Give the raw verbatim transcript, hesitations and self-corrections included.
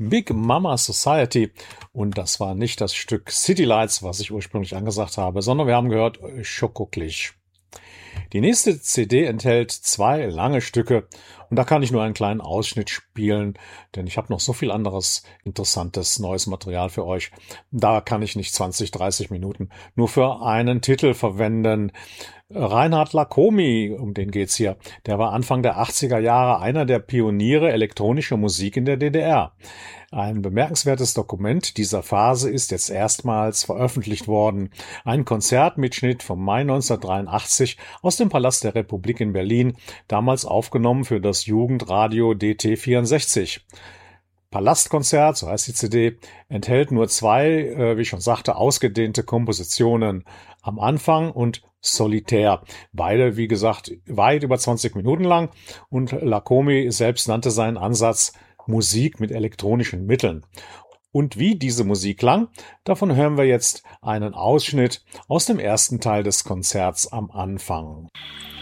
Big Mama Society. Und das war nicht das Stück City Lights, was ich ursprünglich angesagt habe, sondern wir haben gehört Schokoklisch. Die nächste C D enthält zwei lange Stücke und da kann ich nur einen kleinen Ausschnitt spielen, denn ich habe noch so viel anderes interessantes neues Material für euch. Da kann ich nicht zwanzig, dreißig Minuten nur für einen Titel verwenden. Reinhard Lacomi, um den geht's hier, der war Anfang der achtziger Jahre einer der Pioniere elektronischer Musik in der D D R. Ein bemerkenswertes Dokument dieser Phase ist jetzt erstmals veröffentlicht worden. Ein Konzertmitschnitt vom Mai neunzehnhundertdreiundachtzig aus dem Palast der Republik in Berlin, damals aufgenommen für das Jugendradio D T vierundsechzig. Palastkonzert, so heißt die C D, enthält nur zwei, äh, wie ich schon sagte, ausgedehnte Kompositionen am Anfang und Solitär. Beide, wie gesagt, weit über zwanzig Minuten lang und Lacomi selbst nannte seinen Ansatz Musik mit elektronischen Mitteln. Und wie diese Musik klang, davon hören wir jetzt einen Ausschnitt aus dem ersten Teil des Konzerts am Anfang.